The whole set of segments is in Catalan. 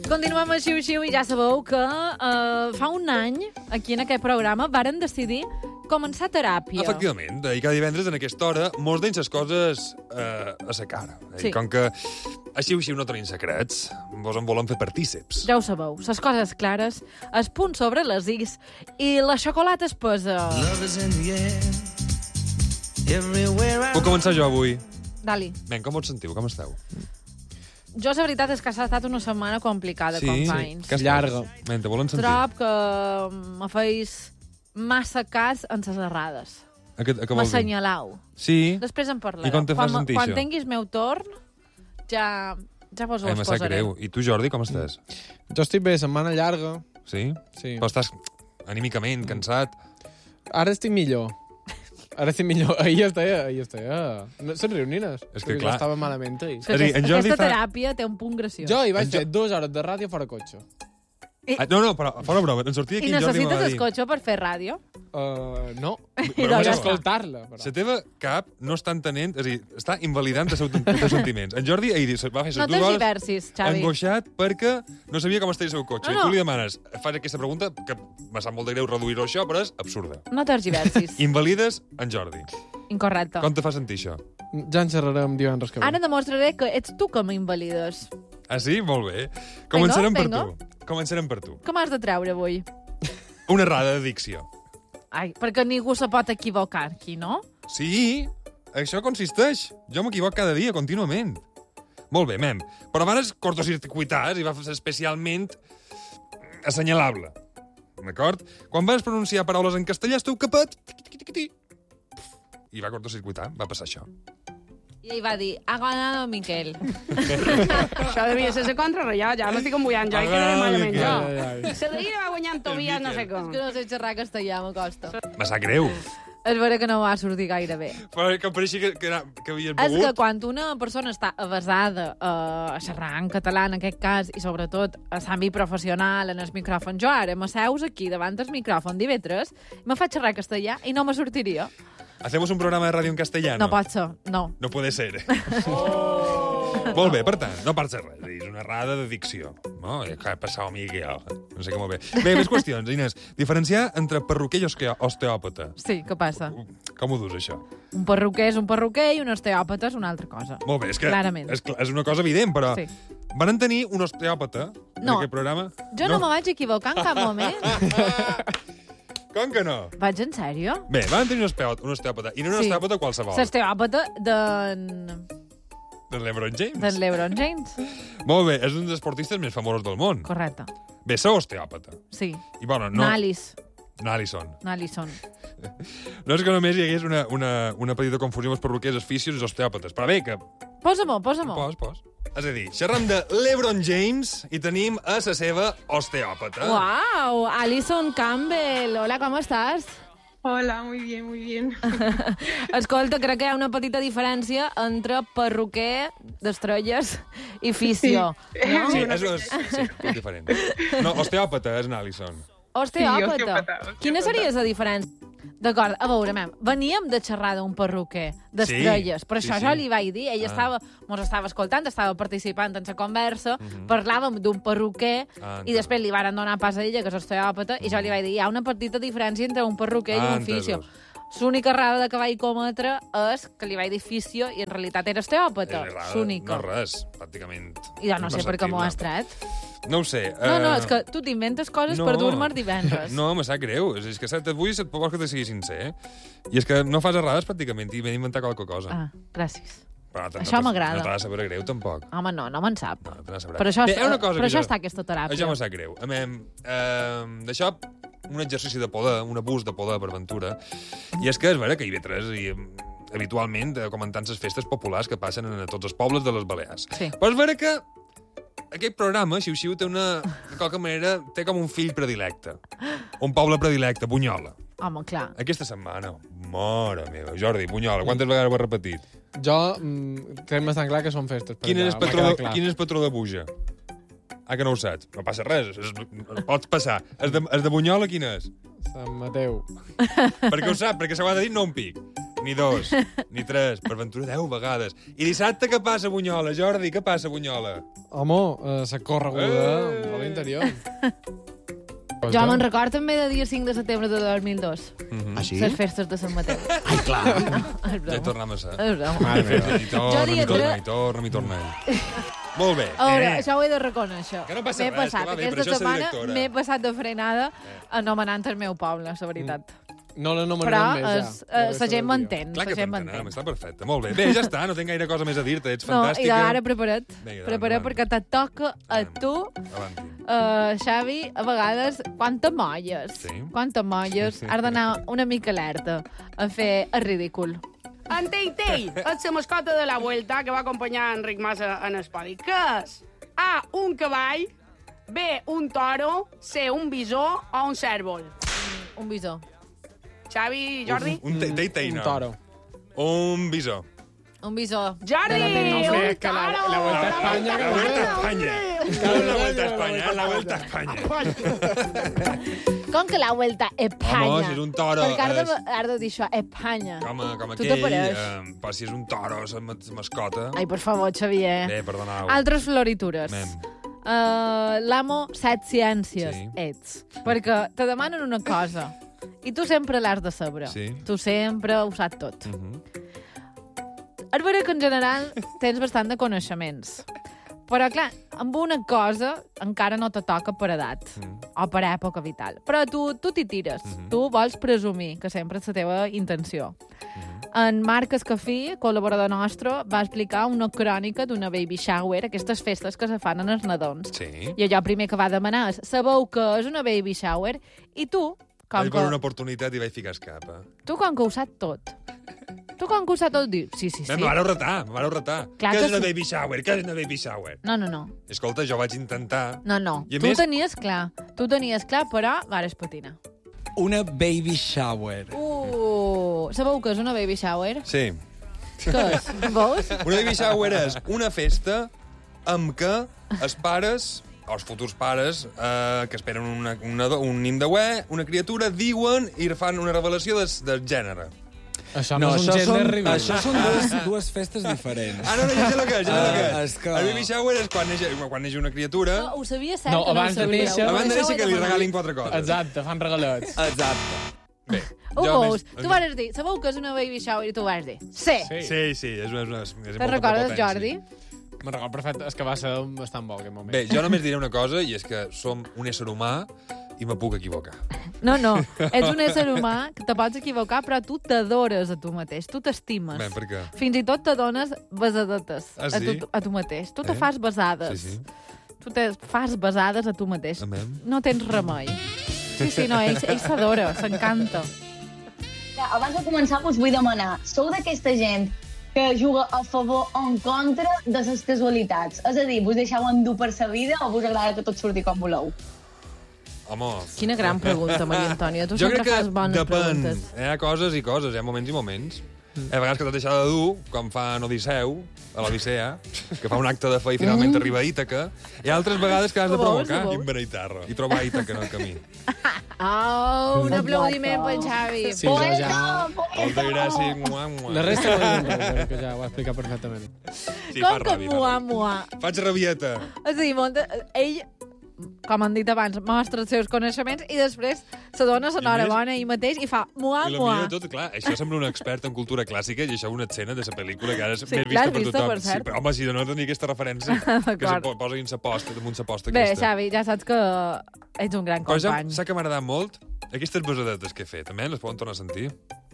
Continuem a Xiu-Xiu i ja sabeu que fa un any, aquí en aquest programa, varen decidir començar teràpia. Efectivament, i cada divendres en aquesta hora molts d'ells les coses a sa cara. Sí. I com que a Xiu-Xiu no tenim secrets, vos en volem fer partíceps. Ja ho sabeu, les coses clares, els punts sobre les is i la xocolata espesa. Puc començar jo avui? Dali. Ben, com us sentiu? Com esteu? Jo, la veritat és que ha estat una setmana complicada, companys. Que llarga. Ben, te volen sentir? Trob que me feis massa cas en ses errades. A què vols dir? M'assenyalau. Sí? Després en parlareu. I com te fa sentir quan això? tinguis meu torn, ja vos ho Me sap exposaré. greu. I tu, Jordi, com estàs? Jo estic bé, setmana llarga. Sí? Sí. Però estàs anímicament cansat? Ara estic millor. Ahir estava... No, són reunines. És que, perquè clar. Jo estava malament ahir. Sí, És a dir, en Jordi aquesta fa- teràpia té un punt graciós. Jo hi vaig En Jo- fer 2 hores de ràdio fora cotxe. No, però fora broma. En sortia aquí I en Jordi necessites m'ha el dit... cotxe per fer ràdio? No. I Però doncs vaig ja escoltar-la. Però. La teva cap no està entenent, és a dir, està invalidant els teus sentiments. En Jordi ahir va fer les No 2 hores tergiversis, Xavi. angoixat perquè no sabia com estaria el seu cotxe. No, I tu no. li demanes, fas aquesta pregunta, que me sap molt de greu reduir-ho això, però és absurda. No tergiversis. Invalides en Jordi. Incorrecte. Com te fa sentir això? Ja en xerrarem divendres que ve. Ara demostraré que ets tu que m'invalides. Ah, sí? Molt bé. Començarem per Vinga. tu. Començarem per tu. Com has de treure avui? Una errada de dicció. Ai, perquè ningú se pot equivocar aquí, no? Sí, això consisteix. Jo m'equivoc cada dia, contínuament. Molt bé, mem. Però abans cortocircuitar i va ser especialment assenyalable. D'acord? Quan vas pronunciar paraules en castellà, esteu capet, i va cortocircuitar, va passar això. I ell va dir, ha ganado Miquel. Això devia ser la contrarrellada, ja m'estic embullant jo, i quedaré malament jo. Ai. Se d'ahir va guanyant Tobias, no sé com. És que no sé xerrar castellà, m'acosta. Me sap greu. És vera que no va sortir gaire bé. Però que pareixia que havies És que begut. quan una persona està avasada a xerrar en català, en aquest cas, i sobretot a l'àmbit professional, en el micròfon, jo ara m'asseus aquí davant del micròfon d'IV3 i me faig xerrar castellà i no me sortiria. Hacemos un programa de ràdio en castellano. No pot ser, no. No puede ser. Molt bé, per tant, no passa res. És una errada de dicció. No? Que ha passat a mi que jo. No sé com molt bé. Bé, més qüestions, Inés. Diferenciar entre perruquer i osteòpata. Sí, què passa? Com ho dus, això? Un perruquer és un perruquer i un osteòpata és una altra cosa. Molt bé, és que Clarament. és una cosa evident, però Sí. van tenir un osteòpata en No. aquest programa? Jo no me vaig equivocar en cap moment. Com que no? Vaig en sèrio? Bé, van tenir un osteòpata. I no un Sí. osteòpata qualsevol. L'osteòpata d'en De l'Ebron James. LeBron James. Molt bé, és un dels esportistes més famosos del món. Correcte. Bé, sou osteòpata. Sí. I bueno, no... Nalis. N'Alison. Nalison. No és que només hi hagués una petita confusió amb els perruquers, els fisios i els osteòpates. Però bé, que... Posa-m'ho, posa-m'ho. Pos. És a dir, xerram de l'Ebron James i tenim a la seva osteòpata. Uau, Alison Campbell. Hola, com estàs? Hola, muy bien, muy bien. Escolta, crec que hi ha una petita diferència entre perruquer d'estrelles i fisio. No? Sí, és diferent. No, osteòpata és n'Alison. Osteòpata. Sí, osteòpata. Quina seria la diferència? D'acord, a veure, veníem de xerrar d'un perruquer d'estrelles, per això jo li vaig dir, ell mos estava escoltant, estava participant en la conversa, parlàvem d'un perruquer, i després li varen donar pas a ella, que és osteòpata, i jo li vaig dir, hi ha una petita diferència entre un perruquer i un fisio. L'única errada que vaig cometre és que li vaig dir fisio i en realitat era osteòpata. L'única. No res, pràcticament. I jo no sé per què m'ho has tret. No ho sé. No, és que tu t'inventes coses per dur-me divendres. No, me sap greu. És que avui vols que te sigui sincer, eh? I és que no fas errades pràcticament i m'he d'inventar qualque cosa. Ah, gràcies. Però Això m'agrada. No t'ha de saber greu, tampoc. Home, no me'n sap. No te n'has saber. Per això, Bé, una cosa per que això jo- està aquesta teràpia. Això me sap greu. D'això, un exercici de poder, un abús de poder per ventura. I és que és vera que IB3 i habitualment comentant les festes populars que passen a tots els pobles de les Balears. Sí. Però és vera que aquest programa, Xiu-Xiu, té de qualque manera, té com un fill predilecte. Un poble predilecte, Bunyola. Home, clar. Aquesta setmana, mare meva, Jordi, Bunyola, quantes vegades ho has repetit? Jo tenim bastant clar que són festes. per Quin allà, és m'ha quedat clar. el patró de Buja? Ah, que no ho saps? No passa res, pots passar. El de Bunyola, quin és? Sant Mateu. Perquè ho sap, perquè s'ho ha de dir, no un pic. ni 2, ni 3, per ventura 10 vegades. I dissabte què passa a Bunyola, Jordi? Què passa a Bunyola? Home, s'ha correguda a l'interior. Jo me'n record també de dia 5 de setembre de 2002. Ah, sí? Les festes de Sant Mateu. Ai, clar. Ja hi tornem a ser. És broma. Mare meva. I torna. Molt bé. A veure, això ho he de reconèixer. Que no passa M'he res, passat, que va bé, per aquesta això és setmana directora. m'he passat de frenada anomenant el meu poble, la veritat. No Però l'anomenarem més, ja. la gent m'entén. Clar La que gent t'entenem, m'entén. està perfecte. Molt bé. Bé, ja està, no tinc gaire cosa més a dir-te, ets No, i fantàstica. ara prepara't. Vinga, Prepara't endavant. perquè te toca a tu, Avanti. Xavi, a vegades, quan te molles, has d'anar una mica alerta a fer el ridícul. En Tei-Tei és la mascota de la Vuelta que va acompanyar Enric Mas en el podi. Què és? A, un cavall, B, un toro, C, un bisó o un cèrvol. Un bisó. Xavi, Jordi? Un tei-tei, Un no. toro. Un bisó. Un bisó. Jordi, No, un que la toro! Vuelta a Espanya... La Vuelta a Espanya. La Vuelta a Espanya, la Vuelta a Espanya. Com que la Vuelta a Espanya? Home, si és un toro, Perquè és- has de dir això, Espanya. Com Tu aquell, t'apareix. però si és un toro, la mascota... Ai, per favor, Xavier. Bé, perdoneu. Altres floritures. Mem. L'amo set ciències Sí. ets. Perquè te demanen una cosa i tu sempre l'has de saber. Sí. Tu sempre ho saps tot. Mhm. És vera que en general tens bastant de coneixements. Però, clar, amb una cosa encara no te toca per edat o per època vital. Però tu t'hi tires. Tu vols presumir, que sempre és la teva intenció. En Marc Escafí, col·laborador nostre, va explicar una crònica d'una baby shower, aquestes festes que se fan en els nadons. Sí. I allò primer que va demanar és, sabeu què és una baby shower? I tu, com Vaig veure una que, oportunitat i vaig ficar escapa. tu com que ho saps tot, dius, sí. Me vareu retar. Clar Què que és una sí. baby shower? Què és una baby shower? No. Escolta, jo vaig intentar... No. I a Tu més- tenies clar, però vares patina. Una baby shower. Sabeu què és una baby shower? Sí. Què és? Veus? Una baby shower és una festa amb què els pares, o els futurs pares, que esperen un nin de ué, una criatura, diuen i fan una revelació del gènere. Això no és un gest de reveal. Això són dues festes diferents. No, ja sé el que és, és que- El baby shower és quan neix una criatura, No, ho sabia cert No, que no ho abans de sabíeu. néixer- abans de Això ho néixer he que li demanat. regalin 4 coses. Exacte, fan regalets. Exacte. Bé, Ho jo veus? més- Tu vas dir, sabeu que és una baby shower? I tu vas dir, sí. Sí, és Te'n molta recordes, potència. Jordi? Me'n recordo perfecte, és que va ser bastant bo aquell moment. Bé, jo només diré una cosa, i és que som un ésser humà i me puc equivocar. No, ets un ésser humà que te pots equivocar, però tu t'adores a tu mateix, tu t'estimes. Bé, per què? Fins i tot te dones besadetes Ah, sí? a tu mateix. Tu te fas besades. Sí. Tu te fas besades a tu mateix. Amem. No tens remei. Sí, no, ell s'adora, s'encanta. Abans de començar, us vull demanar, sou d'aquesta gent que juga a favor o en contra de les casualitats? És a dir, vos deixeu endur per sa vida o vos agrada que tot surti com voleu? Home... Quina gran pregunta, Maria Antònia. Tu Jo sempre crec que fas bones depèn. preguntes. Hi ha coses i coses, hi ha moments i moments. Hi ha vegades que t'has deixat de dur, com fa en Odisseu, a l'Odissea, que fa un acte de fe i finalment arriba a Ítaca. Hi ha altres vegades que has de Ho veus, provocar ho veus? i trobar Ítaca en el camí. Oh, un aplaudiment pel Xavi. Sí, jo ja... Molta gràcia, mua, mua. La resta no diuen res, que ja ho ha explicat perfectament. Sí, Com fa que ràbia, fa mua, ràbia. mua? Faig rabieta. És a dir, ell, com han dit abans, mostra els seus coneixements i després se dona l'enhorabona ell mateix i fa mua, I la mua. millor de tot, clar, això sembla un expert en cultura clàssica i això és una escena de la pel·lícula que ara és Sí, més l'has vista per vista, tothom. per cert? Sí, però, home, si no tenia aquesta referència, que D'acord. se posa dins la posta, damunt la posta Bé, aquesta. Xavi, ja saps que ets un gran Però ja company. sap que m'ha agradat molt aquestes besadetes que he fet. També les poden tornar a sentir?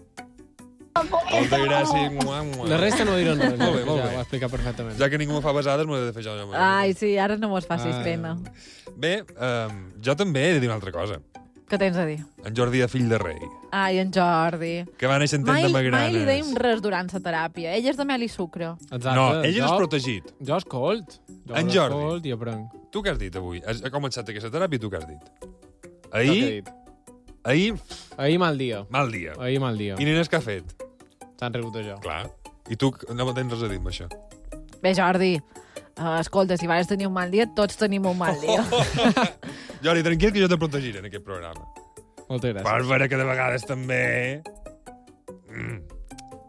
Molta gràcia, mua, mua. La resta no diuen res, Molt bé, que molt ja bé. ho ha explicat perfectament. Ja que ningú me fa besades, m'ho he de fer jo. Ai, sí, ara no mos facis Ah. pena. Bé, jo també he de dir una altra cosa. Què tens a dir? En Jordi de fill de rei, Ai, en Jordi. que va néixer en Mai, temps de mai li magranes. deim res durant la teràpia. Ell és de mel i sucre. Exacte. No, ell és jo, protegit. Jo escolt. Jo En Jordi. escolt i aprenc. Tu què has dit avui? Ha començat aquesta teràpia i tu què has dit? Què t'he Ahir, dit? ahir, Mal dia. mal dia. Ahir mal dia. I nenes què ha fet? S'han rigut de jo. Clar. I tu no tens res a dir amb això. Bé, Jordi, escolta, si vas tenir un mal dia, tots tenim un mal dia. Jordi, tranquil, que jo te protegiré en aquest programa. Moltes gràcies. Per veure que de vegades també...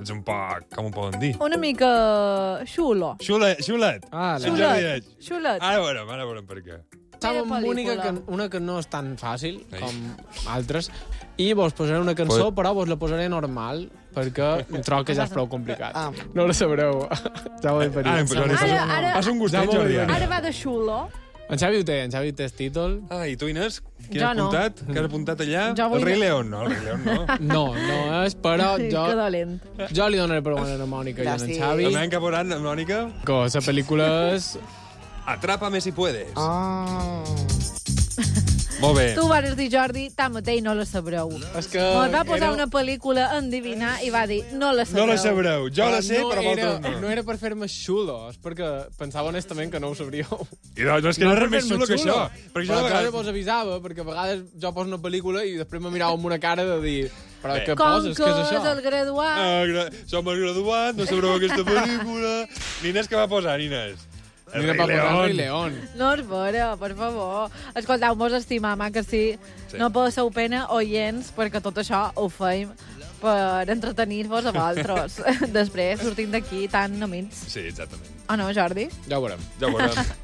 Ets un poc... Com ho poden dir? Una mica xulo. Xulet. Ah, En Jordi Eix. Xulet. Ara veurem per què. Estava amb una que no és tan fàcil com altres, i vos posaré una cançó, però vos la posaré normal, perquè trobo que ja és prou complicat. No la sabreu. Ja ho he dit. Fas un gustet, Jordi. Ara va de xulo. En Xavi ho té el títol. Ah, i tu, Inés? Què Jo has apuntat? Què has apuntat allà? El Rei León, no? El Rei León no. No és, però jo... Que dolent. Jo li donaré per una a Mònica i a en Xavi. També cap oran, Mònica? Que la pel·lícula és... Atrápame si puedes. Molt bé. Tu vas dir, Jordi, tanmateix no la sabreu. És que Mos va posar una pel·lícula a endevinar i va dir, no la sabreu. No la sabreu. Jo la sé, però vosaltres no. No era per fer-me xulo, és perquè pensava honestament que no ho sabríeu. I no, és que no és res més xulo que això. Perquè jo vos avisava, perquè a vegades jo poso una pel·lícula i després me mirava amb una cara de dir... Però què poses? Què és això? Com que és el graduat. Som el graduat, no sabreu aquesta pel·lícula. Nines, què va posar, Nines? El Rei León. No és vera, per favor. Escoltau, mos estimam, que sí. No passeu pena, oients, perquè tot això ho feim per entretenir-vos a vosaltres. Després sortim d'aquí tan amits. Sí, exactament. O no, Jordi? Ja ho veurem. Ja ho veurem.